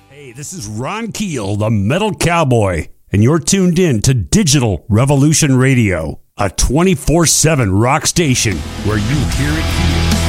Hey, this is Ron Keel, the Metal Cowboy, and you're tuned in to Digital Revolution Radio, a 24/7 rock station where you hear it here.